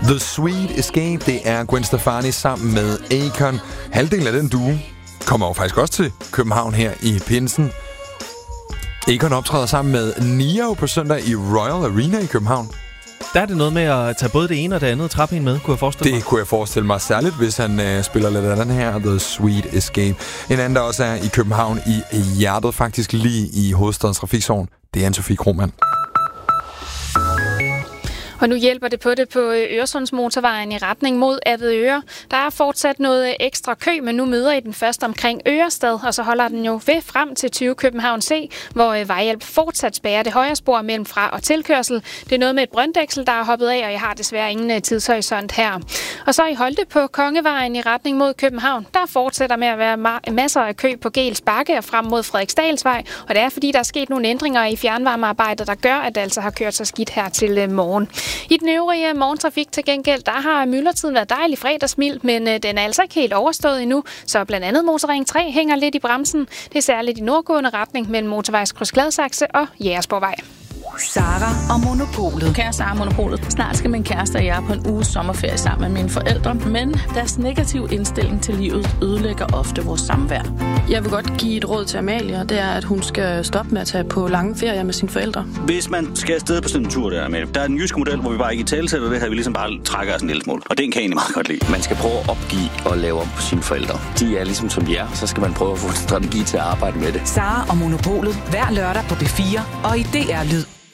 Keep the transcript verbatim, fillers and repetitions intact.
The Sweet Escape, det er Gwen Stefani sammen med Akon. Halvdelen af den duo kommer jo faktisk også til København her i pinsen. Akon optræder sammen med Nio på søndag i Royal Arena i København. Der er det noget med at tage både det ene og det andet trap ind med, kunne jeg forestille mig. Det kunne jeg forestille mig særligt, hvis han øh, spiller lidt af den her, The Sweet Escape. En anden, der også er i København i hjertet, faktisk lige i hovedstadens trafikzone, det er Anne-Sophie Krohmann. Og nu hjælper det på det på Øresundsmotorvejen i retning mod Avedøre. Der er fortsat noget ekstra kø, men nu møder I den først omkring Ørestad, og så holder den jo ved frem til tyve København C, hvor vejhjælp fortsat spærrer det højre spor mellem fra- og tilkørsel. Det er noget med et brønddæksel, der er hoppet af, og jeg har desværre ingen tidshorisont her. Og så i Holte på Kongevejen i retning mod København. Der fortsætter med at være ma- masser af kø på Gels Bakke og frem mod Frederiksdalsvej, og det er fordi, der er sket nogle ændringer i fjernvarmearbejdet, der gør, at det altså har kørt så skidt her til morgen. I den øvrige morgentrafik til gengæld, der har myldretiden været dejlig fredagsmild, men øh, den er altså ikke helt overstået endnu, så blandt andet Motorring tre hænger lidt i bremsen. Det er særligt i nordgående retning mellem motorvejskryds Gladsaxe og Jægersborgvej. Sara og Monopolet. Kære Sara og Monopolet. Snart skal min kæreste og jeg på en uges sommerferie sammen med mine forældre, men deres negative indstilling til livet ødelægger ofte vores samvær. Jeg vil godt give et råd til Amalie, og det er, at hun skal stoppe med at tage på lange ferier med sine forældre. Hvis man skal afsted på sådan en tur der, Amalie, der er en jysk model, hvor vi bare ikke i talesætter det her, vi ligesom bare trækker os en lille smule. Og den kan jeg egentlig meget godt lide. Man skal prøve at opgive og lave om på sine forældre. De er ligesom som de er, så skal man prøve at få en strategi til at arbejde med det. Sara og Monopolet hver lørdag på B fire og i D R Lyd.